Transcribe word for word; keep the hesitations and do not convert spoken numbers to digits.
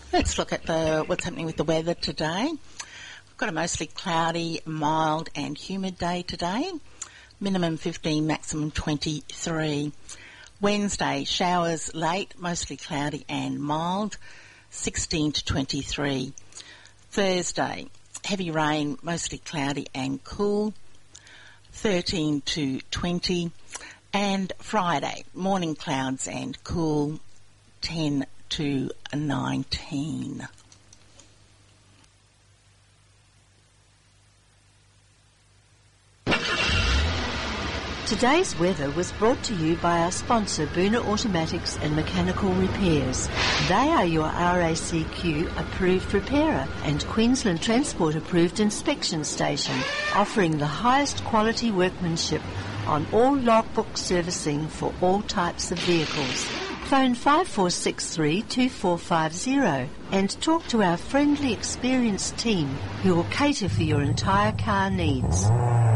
Let's look at the what's happening with the weather today. We've got a mostly cloudy, mild and humid day today. Minimum fifteen, maximum twenty-three. Wednesday, showers late, mostly cloudy and mild, sixteen to twenty-three. Thursday, heavy rain, mostly cloudy and cool, thirteen to twenty. And Friday, morning clouds and cool, ten to nineteen. Today's weather was brought to you by our sponsor, Boona Automatics and Mechanical Repairs. They are your R A C Q approved repairer and Queensland Transport approved inspection station, offering the highest quality workmanship on all logbook servicing for all types of vehicles. Phone five four six three, two four five zero and talk to our friendly, experienced team who will cater for your entire car needs.